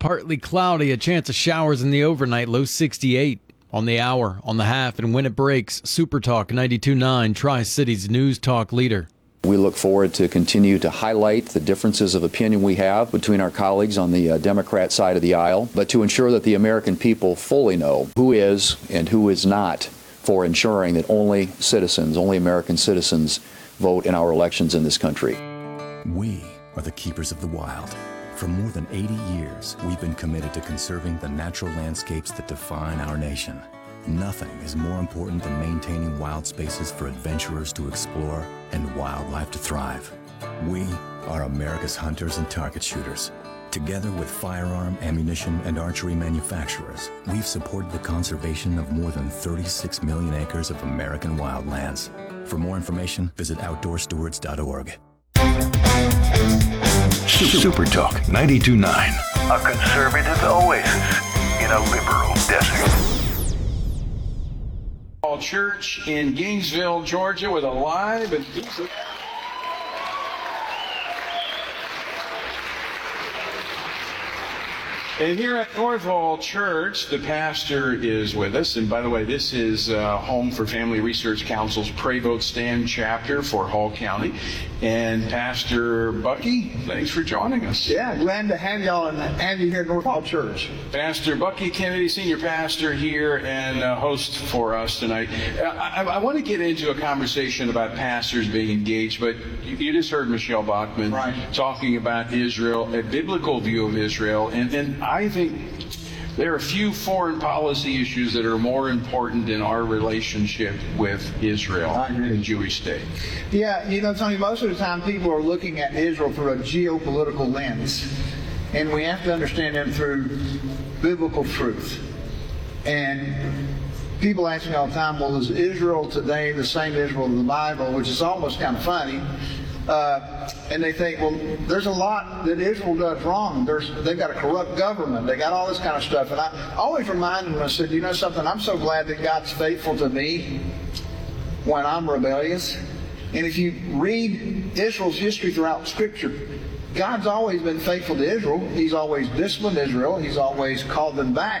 Partly cloudy, a chance of showers in the overnight, low 68. On the hour, on the half, and when it breaks, Super Talk 92.9, Tri-Cities News Talk leader. We look forward to continue to highlight the differences of opinion we have between our colleagues on the Democrat side of the aisle, but to ensure that the American people fully know who is and who is not for ensuring that only American citizens vote in our elections in this country. We are the keepers of the wild. For more than 80 years, we've been committed to conserving the natural landscapes that define our nation. Nothing is more important than maintaining wild spaces for adventurers to explore and wildlife to thrive. We are America's hunters and target shooters. Together with firearm, ammunition, and archery manufacturers, we've supported the conservation of more than 36 million acres of American wildlands. For more information, visit outdoorstewards.org. Super Talk 92.9, a conservative oasis in a liberal desert. Church in Gainesville, Georgia, with a live and here at North Hall Church, the pastor is with us. And by the way, this is home for Family Research Council's Pray Vote Stand chapter for Hall County. And Pastor Bucky, thanks for joining us. Yeah, glad to have y'all and have you here at North Hall Church. Pastor Bucky Kennedy, senior pastor here and host for us tonight. I want to get into a conversation about pastors being engaged, but you just heard Michelle Bachmann talking about Israel, a biblical view of Israel, and I think there are a few foreign policy issues that are more important in our relationship with Israel, the Jewish state. Yeah, Tony, most of the time people are looking at Israel through a geopolitical lens, and we have to understand them through biblical truth. And people ask me all the time, well, is Israel today the same Israel in the Bible, which is almost kind of funny. And they think, well, there's a lot that Israel does wrong. They've got a corrupt government. They got all this kind of stuff. And I always remind them, I said, you know something, I'm so glad that God's faithful to me when I'm rebellious. And if you read Israel's history throughout Scripture, God's always been faithful to Israel. He's always disciplined Israel. He's always called them back.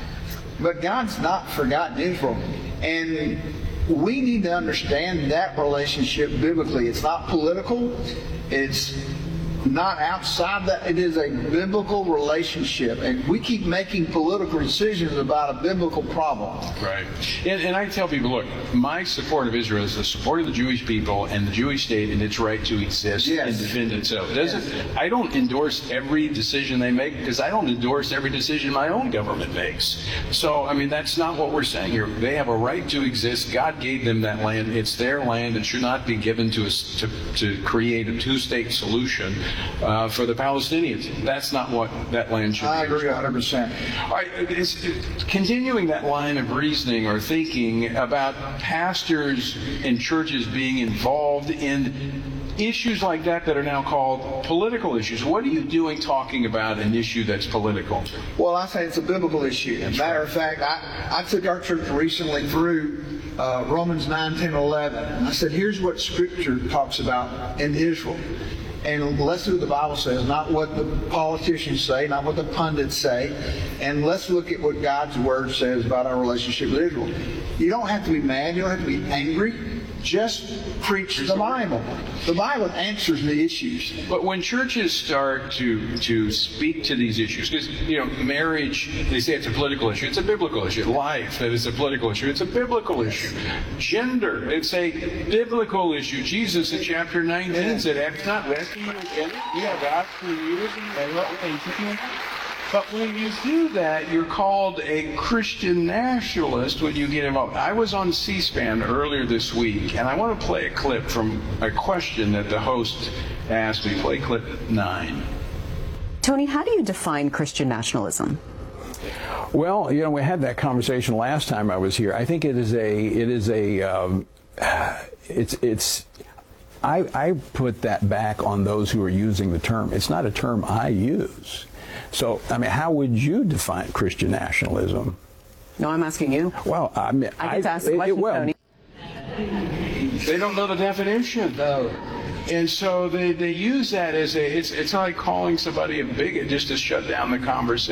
But God's not forgotten Israel. And we need to understand that relationship biblically. It's not political. It's not outside that. It is a biblical relationship. And we keep making political decisions about a biblical problem. Right. And I tell people, look, my support of Israel is the support of the Jewish people and the Jewish state and its right to exist and defend itself. I don't endorse every decision they make because I don't endorse every decision my own government makes. So, that's not what we're saying here. They have a right to exist. God gave them that land. It's their land. It should not be given to us to create a two-state solution for the Palestinians. That's not what that land should be. I agree 100%. All right, continuing that line of reasoning or thinking about pastors and churches being involved in issues like that are now called political issues. What are you doing talking about an issue that's political? Well, I say it's a biblical issue. As a matter of fact, I took our church recently through Romans 9, 10, 11. I said, here's what Scripture talks about in Israel. And let's do what the Bible says, not what the politicians say, not what the pundits say. And let's look at what God's Word says about our relationship with Israel. You don't have to be mad. You don't have to be angry. Just preach the Bible. The Bible answers the issues. But when churches start to speak to these issues, because, marriage, they say it's a political issue. It's a biblical issue. Life, that is a political issue. It's a biblical issue. Gender, it's a biblical issue. Jesus in chapter 19 said, "Act not lest you again. You have asked for years and what things." But when you do that, you're called a Christian nationalist when you get involved. I was on C-SPAN earlier this week, and I want to play a clip from a question that the host asked me. Play clip 9. Tony, how do you define Christian nationalism? Well, we had that conversation last time I was here. I think I put that back on those who are using the term. It's not a term I use. So, how would you define Christian nationalism? No, I'm asking you. Well, I get to ask the question, Tony. They don't know the definition. No. And so they use that as it's like calling somebody a bigot just to shut down the conversation.